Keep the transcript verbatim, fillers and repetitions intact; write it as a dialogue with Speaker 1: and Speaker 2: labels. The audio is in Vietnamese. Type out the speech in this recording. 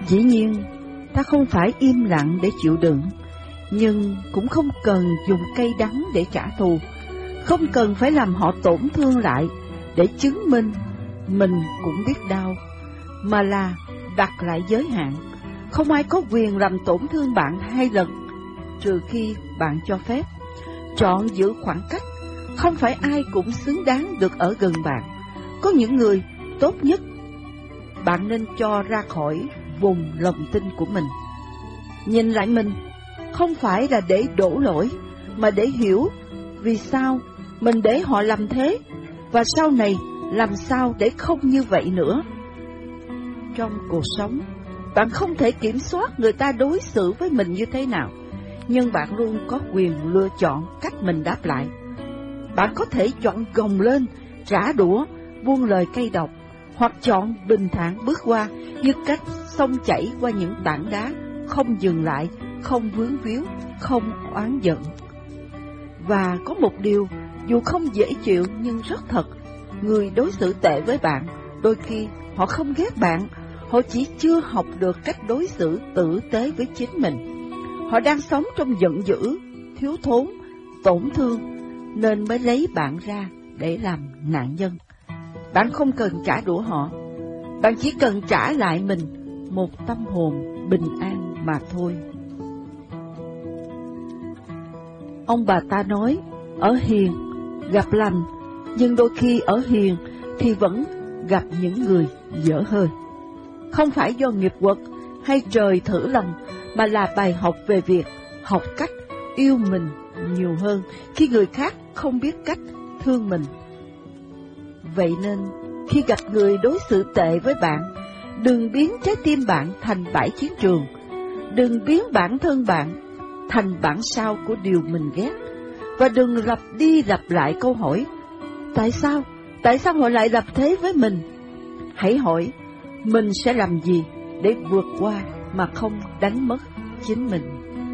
Speaker 1: Dĩ nhiên, ta không phải im lặng để chịu đựng, nhưng cũng không cần dùng cay đắng để trả thù, không cần phải làm họ tổn thương lại để chứng minh mình cũng biết đau, mà là đặt lại giới hạn. Không ai có quyền làm tổn thương bạn hai lần, trừ khi bạn cho phép. Chọn giữ khoảng cách, không phải ai cũng xứng đáng được ở gần bạn. Có những người tốt nhất bạn nên cho ra khỏi vùng lòng tin của mình. Nhìn lại mình, không phải là để đổ lỗi, mà để hiểu vì sao mình để họ làm thế, và sau này làm sao để không như vậy nữa. Trong cuộc sống, bạn không thể kiểm soát người ta đối xử với mình như thế nào, nhưng bạn luôn có quyền lựa chọn cách mình đáp lại. Bạn có thể chọn gồng lên, trả đũa, buông lời cay độc, hoặc chọn bình thản bước qua như cách sông chảy qua những tảng đá, không dừng lại, không vướng víu, không oán giận. Và có một điều, dù không dễ chịu nhưng rất thật, người đối xử tệ với bạn, đôi khi họ không ghét bạn, họ chỉ chưa học được cách đối xử tử tế với chính mình. Họ đang sống trong giận dữ, thiếu thốn, tổn thương, nên mới lấy bạn ra để làm nạn nhân. Bạn không cần trả đũa họ, bạn chỉ cần trả lại mình một tâm hồn bình an mà thôi. Ông bà ta nói, ở hiền gặp lành, nhưng đôi khi ở hiền thì vẫn gặp những người dở hơi. Không phải do nghiệp quật hay trời thử lòng, mà là bài học về việc học cách yêu mình nhiều hơn khi người khác không biết cách thương mình. Vậy nên, khi gặp người đối xử tệ với bạn, đừng biến trái tim bạn thành bãi chiến trường, đừng biến bản thân bạn thành bản sao của điều mình ghét, và đừng lặp đi lặp lại câu hỏi, tại sao, tại sao họ lại làm thế với mình? Hãy hỏi, mình sẽ làm gì để vượt qua mà không đánh mất chính mình?